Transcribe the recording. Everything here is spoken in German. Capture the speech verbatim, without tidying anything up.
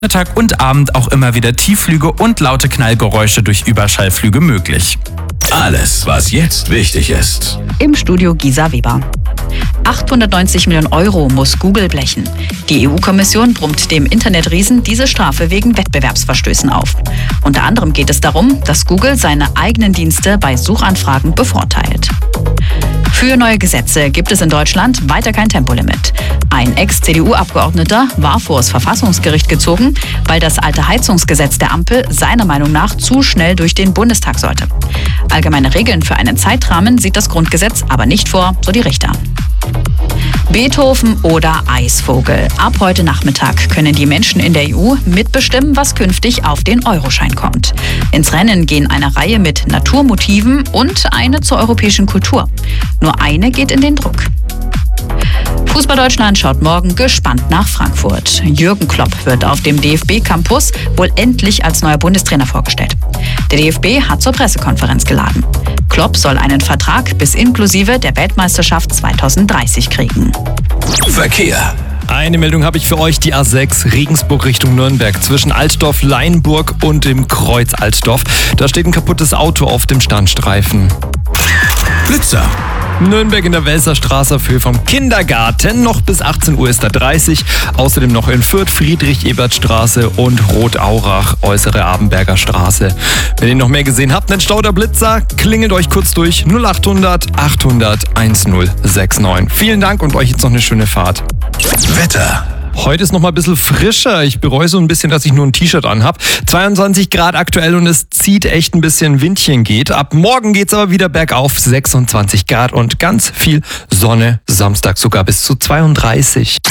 Mittag und Abend auch immer wieder Tiefflüge und laute Knallgeräusche durch Überschallflüge möglich. Alles, was jetzt wichtig ist. Im Studio Gisa Weber. achthundertneunzig Millionen Euro muss Google blechen. Die E U-Kommission brummt dem Internetriesen diese Strafe wegen Wettbewerbsverstößen auf. Unter anderem geht es darum, dass Google seine eigenen Dienste bei Suchanfragen bevorteilt. Für neue Gesetze gibt es in Deutschland weiter kein Tempolimit. Ein Ex-C D U-Abgeordneter war vor das Verfassungsgericht gezogen, weil das alte Heizungsgesetz der Ampel seiner Meinung nach zu schnell durch den Bundestag sollte. Allgemeine Regeln für einen Zeitrahmen sieht das Grundgesetz aber nicht vor, so die Richter. Beethoven oder Eisvogel. Ab heute Nachmittag können die Menschen in der E U mitbestimmen, was künftig auf den Euroschein kommt. Ins Rennen gehen eine Reihe mit Naturmotiven und eine zur europäischen Kultur. Nur eine geht in den Druck. Fußball Deutschland schaut morgen gespannt nach Frankfurt. Jürgen Klopp wird auf dem D F B-Campus wohl endlich als neuer Bundestrainer vorgestellt. Der D F B hat zur Pressekonferenz geladen. Klopp soll einen Vertrag bis inklusive der Weltmeisterschaft zweitausenddreißig kriegen. Verkehr. Eine Meldung habe ich für euch, die A sechs Regensburg Richtung Nürnberg zwischen Altdorf, Leinburg und dem Kreuz Altdorf. Da steht ein kaputtes Auto auf dem Standstreifen. Blitzer. Nürnberg in der Welserstraße für vom Kindergarten. Noch bis achtzehn Uhr ist da dreißig. Außerdem noch in Fürth, Friedrich-Ebert-Straße und Rotaurach, äußere Abenberger Straße. Wenn ihr noch mehr gesehen habt, einen Stau oder Blitzer, klingelt euch kurz durch null achthundert achthundert1069. Vielen Dank und euch jetzt noch eine schöne Fahrt. Wetter. Heute ist noch mal ein bisschen frischer. Ich bereue so ein bisschen, dass ich nur ein T-Shirt anhab. zweiundzwanzig Grad aktuell und es zieht echt ein bisschen Windchen geht. Ab morgen geht's aber wieder bergauf. sechsundzwanzig Grad und ganz viel Sonne. Samstag sogar bis zu zweiunddreißig.